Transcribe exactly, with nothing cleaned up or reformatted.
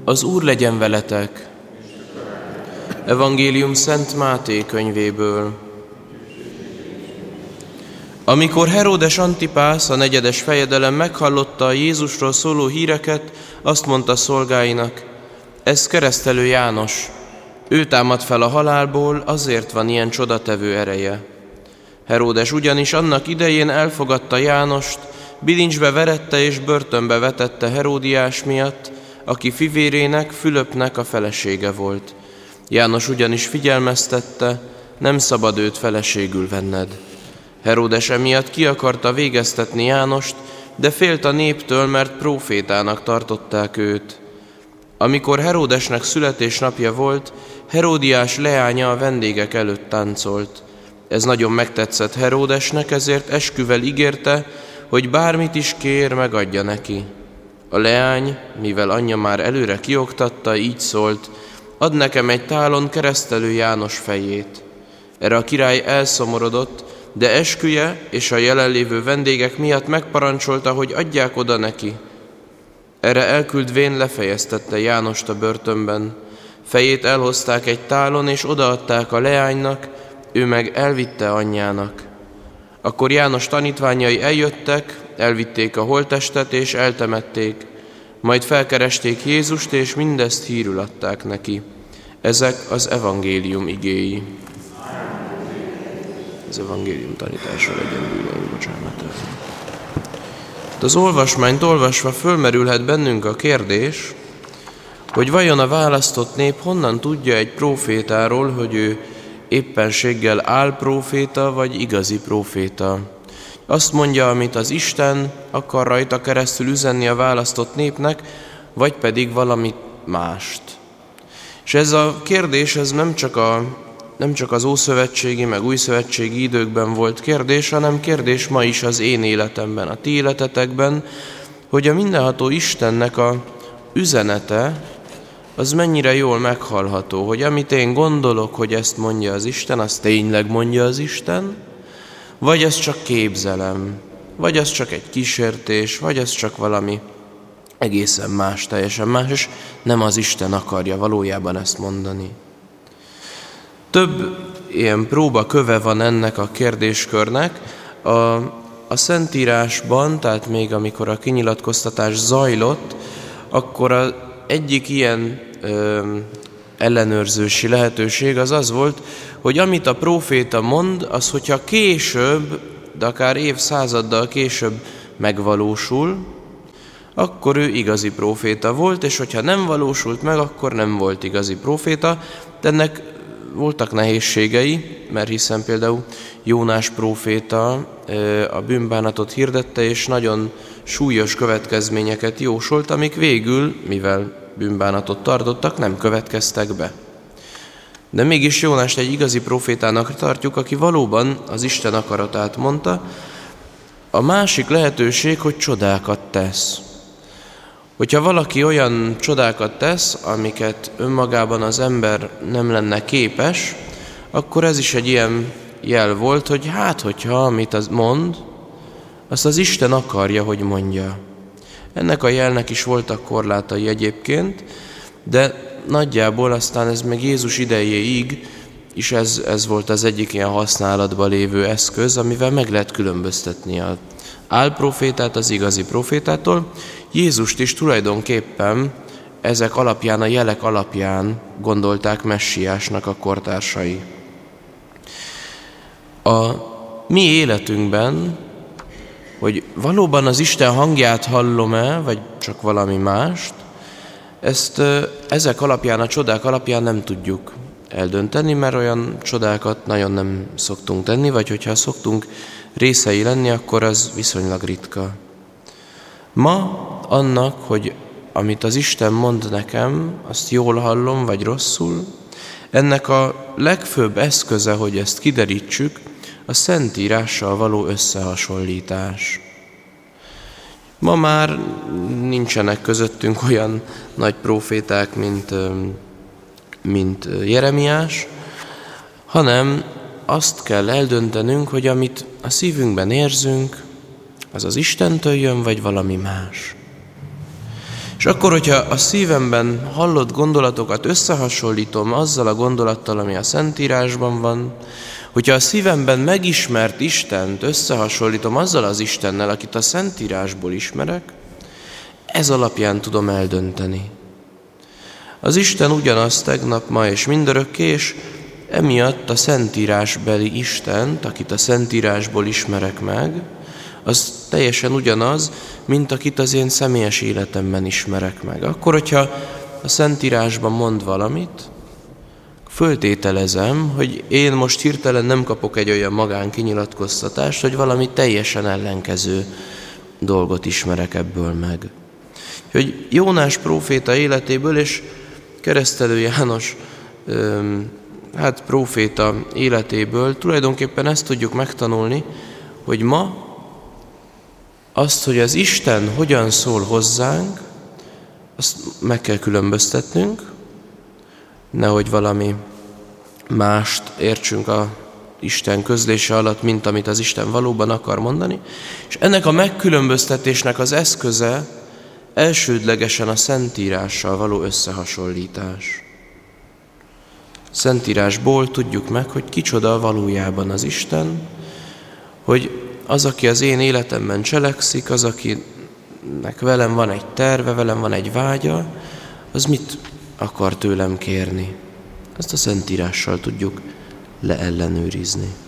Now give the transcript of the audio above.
Az Úr legyen veletek! Evangélium Szent Máté könyvéből. Amikor Heródes Antipász, a negyedes fejedelem meghallotta a Jézusról szóló híreket, azt mondta szolgáinak: ez keresztelő János. Ő támad fel a halálból, azért van ilyen csodatevő ereje. Heródes ugyanis annak idején elfogadta Jánost, bilincsbe verette és börtönbe vetette Heródiás miatt, aki fivérének, Fülöpnek a felesége volt. János ugyanis figyelmeztette, nem szabad őt feleségül venned. Heródes emiatt ki akarta végeztetni Jánost, de félt a néptől, mert prófétának tartották őt. Amikor Heródesnek születésnapja volt, Heródiás leánya a vendégek előtt táncolt. Ez nagyon megtetszett Heródesnek, ezért esküvel ígérte, hogy bármit is kér, megadja neki. A leány, mivel anyja már előre kioktatta, így szólt: add nekem egy tálon keresztelő János fejét. Erre a király elszomorodott, de esküje és a jelenlévő vendégek miatt megparancsolta, hogy adják oda neki. Erre elküldvén lefejeztette Jánost a börtönben. Fejét elhozták egy tálon, és odaadták a leánynak, ő meg elvitte anyjának. Akkor János tanítványai eljöttek, elvitték a holttestet és eltemették, majd felkeresték Jézust, és mindezt hírül adták neki. Ezek az evangélium igéi. Az evangélium tanítása legyen bűneim bocsánatát. Az olvasmányt olvasva fölmerülhet bennünk a kérdés, hogy vajon a választott nép honnan tudja egy prófétáról, hogy ő éppenséggel álpróféta vagy igazi próféta. Azt mondja, amit az Isten akar rajta keresztül üzenni a választott népnek, vagy pedig valamit mást. És ez a kérdés, ez nem csak, a, nem csak az ószövetségi, meg újszövetségi időkben volt kérdés, hanem kérdés ma is az én életemben, a ti életetekben, hogy a mindenható Istennek a üzenete, az mennyire jól meghallható, hogy amit én gondolok, hogy ezt mondja az Isten, azt tényleg mondja az Isten, vagy az csak képzelem, vagy az csak egy kísértés, vagy az csak valami egészen más, teljesen más, és nem az Isten akarja valójában ezt mondani. Több ilyen próbaköve van ennek a kérdéskörnek. A, a Szentírásban, tehát még amikor a kinyilatkoztatás zajlott, akkor az egyik ilyen ö, ellenőrzési lehetőség az az volt, hogy amit a próféta mond, az hogyha később, de akár évszázaddal később megvalósul, akkor ő igazi próféta volt, és hogyha nem valósult meg, akkor nem volt igazi próféta. De ennek voltak nehézségei, mert hiszen például Jónás próféta a bűnbánatot hirdette, és nagyon súlyos következményeket jósolt, amik végül, mivel bűnbánatot tartottak, nem következtek be. De mégis Jónást egy igazi profétának tartjuk, aki valóban az Isten akaratát mondta. A másik lehetőség, hogy csodákat tesz. Hogyha valaki olyan csodákat tesz, amiket önmagában az ember nem lenne képes, akkor ez is egy ilyen jel volt, hogy hát, hogyha amit az mond, azt az Isten akarja, hogy mondja. Ennek a jelnek is voltak korlátai egyébként, de nagyjából aztán ez meg Jézus idejéig is ez, ez volt az egyik ilyen használatban lévő eszköz, amivel meg lehet különböztetni az álprofétát az igazi profétától. Jézust is tulajdonképpen ezek alapján, a jelek alapján gondolták messiásnak a kortársai. A mi életünkben, hogy valóban az Isten hangját hallom-e, vagy csak valami mást, ezt ezek alapján, a csodák alapján nem tudjuk eldönteni, mert olyan csodákat nagyon nem szoktunk tenni, vagy hogyha szoktunk részei lenni, akkor az viszonylag ritka. Ma annak, hogy amit az Isten mond nekem, azt jól hallom, vagy rosszul, ennek a legfőbb eszköze, hogy ezt kiderítsük, a Szentírással való összehasonlítás. Ma már nincsenek közöttünk olyan nagy próféták, mint, mint Jeremiás, hanem azt kell eldöntenünk, hogy amit a szívünkben érzünk, az az Istentől jön, vagy valami más. És akkor, hogyha a szívemben hallott gondolatokat összehasonlítom azzal a gondolattal, ami a Szentírásban van, hogyha a szívemben megismert Istent összehasonlítom azzal az Istennel, akit a Szentírásból ismerek, ez alapján tudom eldönteni. Az Isten ugyanaz tegnap, ma és mindörökké, és emiatt a Szentírásbeli Istent, akit a Szentírásból ismerek meg, az teljesen ugyanaz, mint akit az én személyes életemben ismerek meg. Akkor, hogyha a Szentírásban mond valamit, föltételezem, hogy én most hirtelen nem kapok egy olyan magánkinyilatkoztatást, hogy valami teljesen ellenkező dolgot ismerek ebből meg. Hogy Jónás próféta életéből és Keresztelő János hát próféta életéből tulajdonképpen ezt tudjuk megtanulni, hogy ma azt, hogy az Isten hogyan szól hozzánk, azt meg kell különböztetnünk, nehogy valami mást értsünk a Isten közlése alatt, mint amit az Isten valóban akar mondani. És ennek a megkülönböztetésnek az eszköze elsődlegesen a Szentírással való összehasonlítás. Szentírásból tudjuk meg, hogy kicsoda valójában az Isten, hogy az, aki az én életemben cselekszik, az, akinek velem van egy terve, velem van egy vágya, az mit akar tőlem kérni. Ezt a Szentírással tudjuk leellenőrizni.